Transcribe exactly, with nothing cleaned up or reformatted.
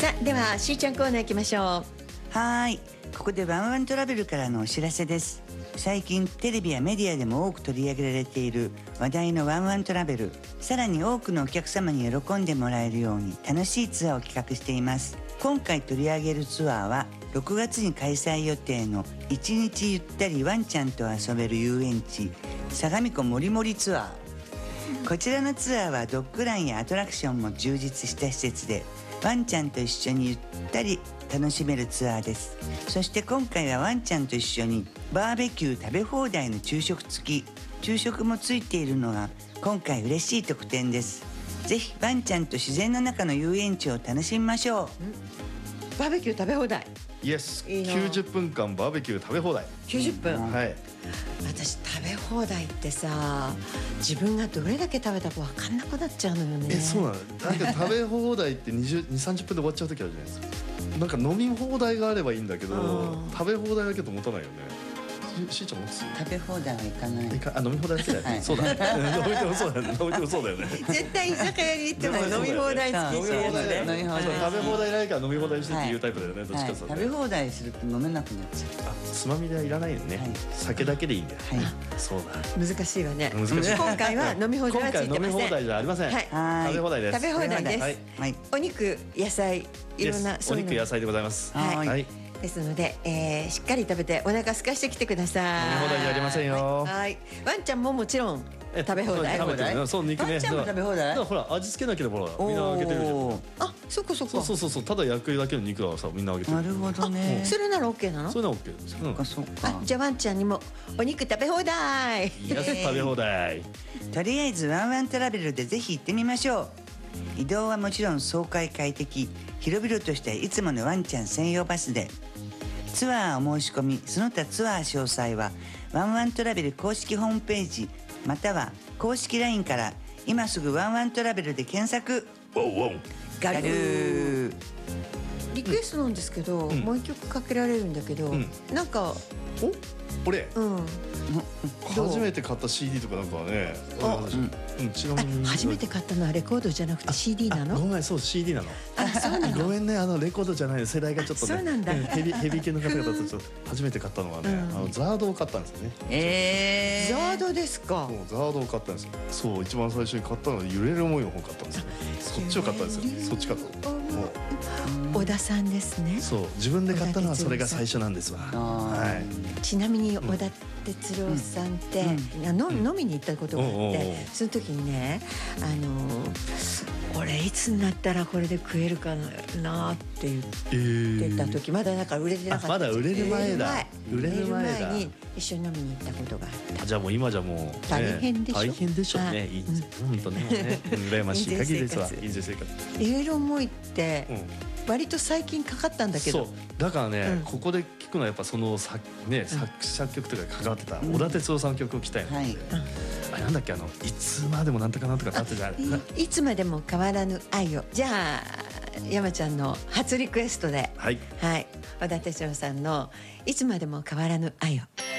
さあではしーちゃんコーナー行きましょう。 はーい、ここでワンワントラベルからのお知らせです。最近テレビやメディアでも多く取り上げられている話題のワンワントラベル、さらに多くのお客様に喜んでもらえるように楽しいツアーを企画しています。今回取り上げるツアーはろくがつに開催予定のいちにちゆったりワンちゃんと遊べる遊園地相模湖もりもりツアー。こちらのツアーはドッグランやアトラクションも充実した施設で、ワンちゃんと一緒にゆったり楽しめるツアーです。そして今回はワンちゃんと一緒にバーベキュー食べ放題の昼食付き、昼食もついているのが今回嬉しい特典です。ぜひワンちゃんと自然の中の遊園地を楽しみましょう。 バーベキュー食べ放題。 イエス、 いいな。 きゅうじゅっぷんかんバーベキュー食べ放題。 きゅうじゅっぷん、 はい。 私食べ放題ってさ、自分がどれだけ食べたか分かんなくなっちゃうのよね。 え、そうなの。なんか食べ放題ってにじゅう、にじゅう、さんじゅっぷんで終わっちゃう時あるじゃないですか。なんか飲み放題があればいいんだけど、 うん食べ放題だけと持たないよね。ししーちゃん持つ？ 食べ放題はいかない。 いかあ、飲み放題だけだよね。 はいそうだね。飲みてもそうだよね。飲みてもそうだよね。 絶対居酒屋に行っても飲み放題好き飲みっていう放題だよね。 飲み放題そう食べ放題ないから飲み放題にしてっていうタイプだよね。どっちはい、 かさ。 食べ放題すると飲めなくなっちゃう。 あ、つまみではいらないよね。 はい酒だけでいいんだよ。 はいそうだ。 難しいわね。 難しい。 今回は飲み放題はついてません。 今回飲み放題じゃありません。 はいはい食べ放題です。 食べ放題です。 はい。 はいお肉、野菜、いろんな Yes そういうのお肉野菜でございます。 はいはい。 ですので、えー、しっかり食べてお腹空かしてきてください。 飲み放題じゃありませんよ。 はい。ワンちゃんももちろんえ食べ放題。 食べてるね。そう肉ね。 ワンちゃんも食べ放題だからほら味付けなければほらみんなあげてるじゃん。 おーあ、そっかそっか。 そうそうそうそうただ焼くだけの肉はさみんなあげてる。 なるほどね。 それなら オーケー なの？ そういうのはオッケーです。うん。 そっかそっあ、 か。 じゃあワンちゃんにもお肉食べ放題。 いや食べ放題。 とりあえずワンワントラベルでぜひ行ってみましょう。移動はもちろん爽快快適、広々としたいつものワンちゃん専用バスで。ツアーお申し込み、その他ツアー詳細はワンワントラベル公式ホームページまたは公式 ライン から今すぐワンワントラベルで検索。 ウォウウォウ。 ガルー。 リクエストなんですけど、 うんもう一曲かけられるんだけど、 うんなんか、 お俺うん、どう初めて買った シーディー とかなんかはね。 あうんちなあ、 みに初めて買ったのはレコードじゃなくて シーディー なの？ あごめんそう シーディー なの。 あ、そうなの。 ごめんねあのレコードじゃないの世代がちょっとね。 そうなんだヘビヘビ系の方々とちょっと初めて買ったのはね、 うんあのザードを買ったんですよね。 えー、 ザードですか。 そうザードを買ったんですよ。そう一番最初に買ったのは揺れる思いの方買ったんですよ。そっちを買ったんですよ。そっち買ったの。もう小田さんですね。 そう自分で買ったのはそれが最初なんですわ。 あはい。 ちなみに小田哲郎さんって、あの飲みに行ったことがあって、 おうおうおうその時にね、あのー、俺いつになったらこれで食えるかなって言っえーてた時、まだだから売れてなかった。 あまだ売れる前だ売れる前売れる前だ売れる前に一緒に飲みに行ったことがあった。 あじゃあもう今じゃもう、ね、 大変でしょ大変でしょうはいね。いい本当ねもうね羨ましい限りですわ。 いいいい生活。 いろいろ思いってうん。 割と最近かかったんだけど、 そうだからね、 うんここで聞くのはやっぱその作ね作作曲とか関わってた小田哲郎さんの曲を聞きたいの。 はい。 あれなんだっけあのいつまでもなんとかなんとかなってじゃない。ないつまでも変わらぬ愛を。じゃあ山ちゃんの初リクエストで、 はい。 はい、小田哲郎さんのいつまでも変わらぬ愛を。